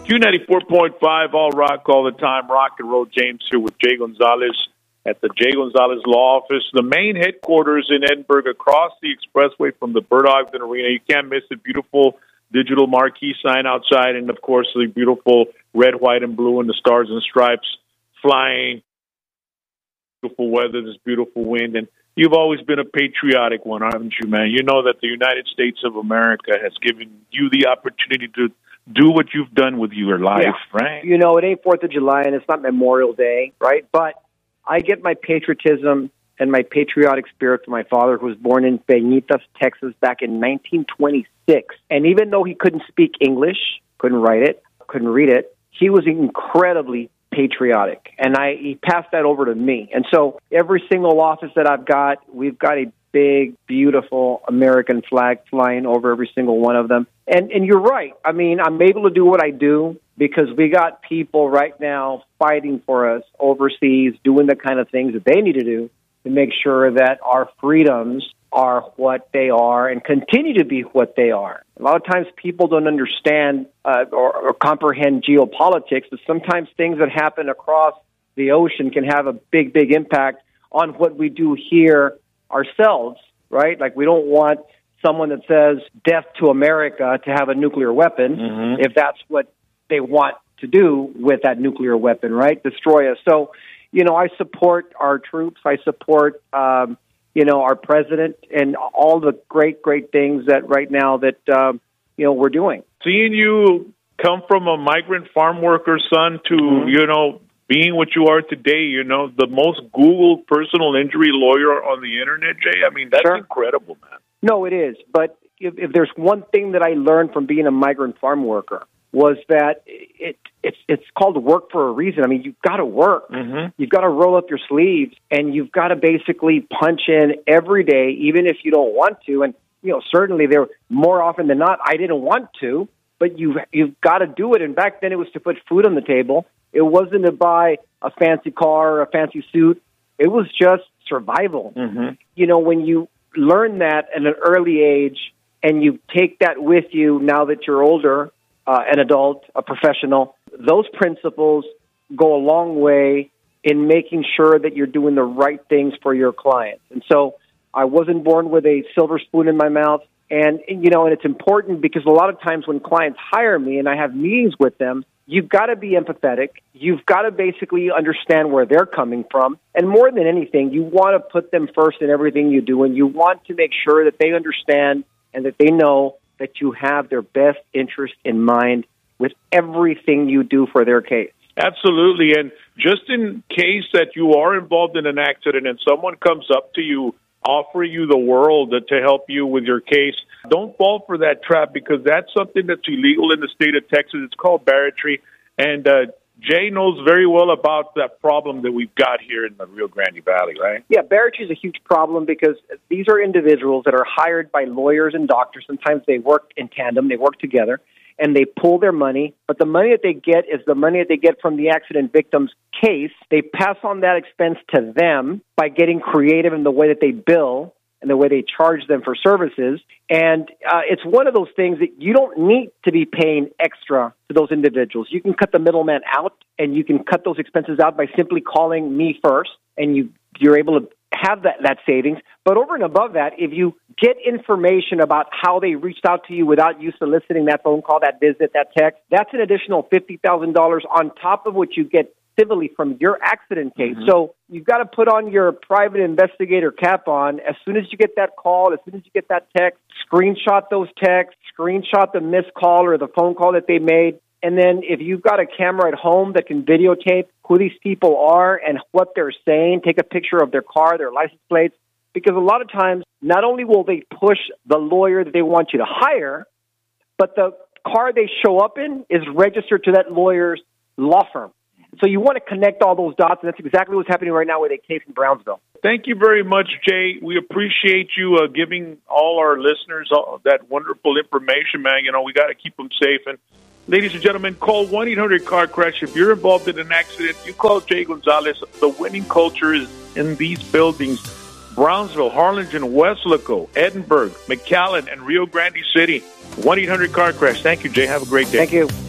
Q94.5, all rock all the time. Rock and roll. James here with Jay Gonzalez at the Jay Gonzalez Law Office, the main headquarters in Edinburgh, across the expressway from the Bert Ogden Arena. You can't miss it. Beautiful digital marquee sign outside, and of course the beautiful red, white, and blue, and the stars and stripes flying. Beautiful weather, this beautiful wind, and you've always been a patriotic one, haven't you, man? You know that the United States of America has given you the opportunity to do what you've done with your life, right? You know, it ain't 4th of July and it's not Memorial Day, right? But I get my patriotism and my patriotic spirit from my father, who was born in Peñitas, Texas, back in 1926. And even though he couldn't speak English, couldn't write it, couldn't read it, he was incredibly patriotic. And he passed that over to me. And so every single office that I've got, we've got a big, beautiful American flag flying over every single one of them. And you're right. I mean, I'm able to do what I do because we got people right now fighting for us overseas, doing the kind of things that they need to do to make sure that our freedoms are what they are and continue to be what they are. A lot of times people don't understand or comprehend geopolitics, but sometimes things that happen across the ocean can have a big, big impact on what we do here ourselves, right? Like, we don't want someone that says death to America to have a nuclear weapon if that's what they want to do with that nuclear weapon, right? Destroy us. So, you know, I support our troops. I support, our president and all the great, great things that right now that, we're doing. Seeing you come from a migrant farm worker son to, being what you are today, the most Googled personal injury lawyer on the internet, Jay, I mean, that's incredible, man. No, it is. But if there's one thing that I learned from being a migrant farm worker was that it's called work for a reason. I mean, you've got to work. You've got to roll up your sleeves, and you've got to basically punch in every day, even if you don't want to. And, certainly there more often than not, I didn't want to, but you've got to do it. And back then it was to put food on the table. It wasn't to buy a fancy car or a fancy suit. It was just survival. When you learn that at an early age and you take that with you now that you're older, an adult, a professional, those principles go a long way in making sure that you're doing the right things for your clients. And so I wasn't born with a silver spoon in my mouth. And it's important because a lot of times when clients hire me and I have meetings with them, you've got to be empathetic. You've got to basically understand where they're coming from. And more than anything, you want to put them first in everything you do. And you want to make sure that they understand and that they know that you have their best interest in mind with everything you do for their case. Absolutely. And just in case that you are involved in an accident and someone comes up to you, offering you the world to help you with your case, don't fall for that trap, because that's something that's illegal in the state of Texas. It's called barratry. And Jay knows very well about that problem that we've got here in the Rio Grande Valley, right? Yeah, barratry is a huge problem because these are individuals that are hired by lawyers and doctors. Sometimes they work in tandem, they work together, and they pull their money. But the money that they get is the money that they get from the accident victim's case. They pass on that expense to them by getting creative in the way that they bill and the way they charge them for services. And it's one of those things that you don't need to be paying extra to those individuals. You can cut the middleman out, and you can cut those expenses out by simply calling me first, and you're able to have that savings. But over and above that, if you get information about how they reached out to you without you soliciting that phone call, that visit, that text, that's an additional $50,000 on top of what you get civilly from your accident case. So you've got to put on your private investigator cap on. As soon as you get that call, as soon as you get that text, screenshot those texts, screenshot the missed call or the phone call that they made. And then if you've got a camera at home that can videotape who these people are and what they're saying, take a picture of their car, their license plates, because a lot of times not only will they push the lawyer that they want you to hire, but the car they show up in is registered to that lawyer's law firm. So you want to connect all those dots, and that's exactly what's happening right now with a case in Brownsville. Thank you very much, Jay. We appreciate you giving all our listeners that wonderful information, man. We got to keep them safe. And ladies and gentlemen, call 1-800-CAR-CRASH. If you're involved in an accident, you call Jay Gonzalez. The winning culture is in these buildings: Brownsville, Harlingen, Weslaco, Edinburgh, McAllen, and Rio Grande City. 1-800-CAR-CRASH. Thank you, Jay. Have a great day. Thank you.